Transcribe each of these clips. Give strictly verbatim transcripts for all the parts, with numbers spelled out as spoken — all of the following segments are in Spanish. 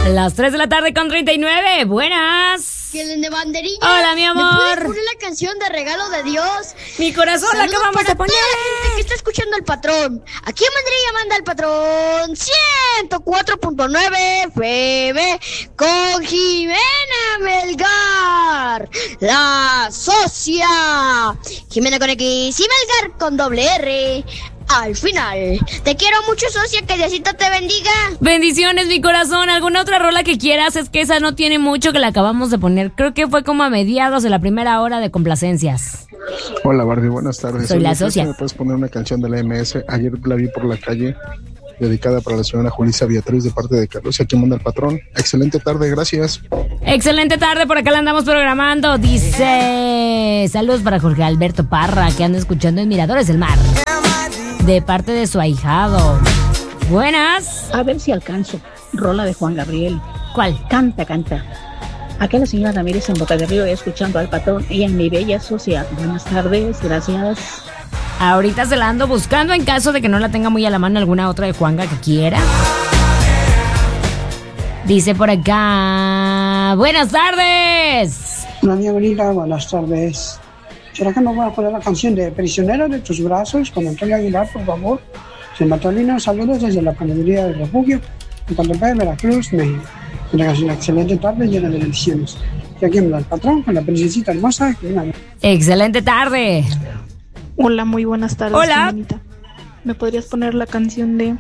Las tres de la tarde con treinta y nueve. Buenas. ¿Quién de banderilla? Hola, mi amor. ¿Me puedes poner la canción de Regalo de Dios? Mi corazón, la que vamos a poner. Toda la gente que está escuchando el patrón. Aquí en Banderilla manda el patrón ciento cuatro punto nueve F M con Jimena Melgar, la socia. Jimena con X y Melgar con doble R. Al final, te quiero mucho, socia, que Diosito te bendiga. Bendiciones, mi corazón. ¿Alguna otra rola que quieras? Es que esa no tiene mucho, que la acabamos de poner. Creo que fue como a mediados de la primera hora de complacencias. Hola, Barbie, buenas tardes. Soy Oye, la ¿crees socia. que ¿Me puedes poner una canción de la M S? Ayer la vi por la calle, dedicada para la señora Julissa Beatriz de parte de Carlos. Y aquí manda el patrón. Excelente tarde, gracias. Excelente tarde, por acá la andamos programando. Dice, saludos para Jorge Alberto Parra, que anda escuchando en Miradores del Mar, de parte de su ahijado. Buenas. A ver si alcanzo. Rola de Juan Gabriel. ¿Cuál? Canta, canta. Aquí la señora Ramírez en Boca de Río, escuchando al patrón y en mi bella socia. Buenas tardes, gracias. Ahorita se la ando buscando en caso de que no la tenga muy a la mano alguna otra de Juanga que quiera. Dice por acá, buenas tardes. Nadia Bonita, buenas tardes. ¿Será que me voy a poner la canción de Prisionero de tus brazos con Antonio Aguilar, por favor? San Matolino, saludos desde la panadería del Refugio, en Contempé, Veracruz, México. Una canción, excelente tarde llena de bendiciones. Y aquí anda el patrón con la princesita hermosa. Excelente tarde. Hola, muy buenas tardes. Hola. Jimenita. ¿Me podrías poner la canción de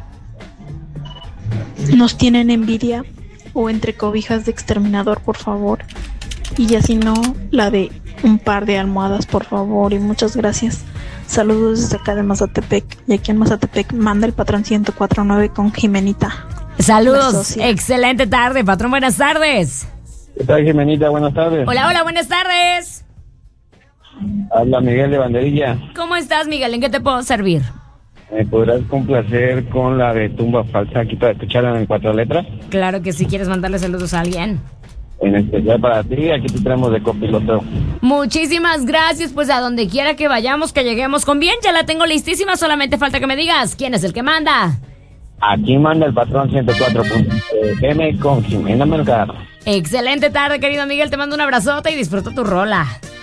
Nos tienen envidia o Entre cobijas de exterminador, por favor? Y ya si no, la de Un par de almohadas, por favor, y muchas gracias. Saludos desde acá de Mazatepec. Y aquí en Mazatepec manda el patrón ciento cuatro punto nueve con Jimenita. Saludos, excelente tarde, patrón, buenas tardes. ¿Qué tal, Jimenita? Buenas tardes. Hola, hola, buenas tardes. Habla Miguel de Banderilla. ¿Cómo estás, Miguel? ¿En qué te puedo servir? ¿Me podrás complacer con la de Tumba Falsa aquí para escucharla en cuatro letras? Claro que sí, ¿quieres mandarle saludos a alguien? En especial para ti, aquí te traemos de copiloto. Muchísimas gracias, pues a donde quiera que vayamos, que lleguemos con bien, ya la tengo listísima, solamente falta que me digas quién es el que manda. Aquí manda el patrón ciento cuatro punto F M con Jimena Melgar. Excelente tarde, querido Miguel, te mando un abrazote y disfruta tu rola.